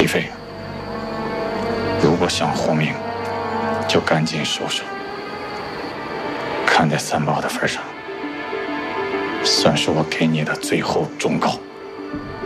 李飞，如果想活命，就赶紧收手。看在三宝的份上，算是我给你的最后忠告。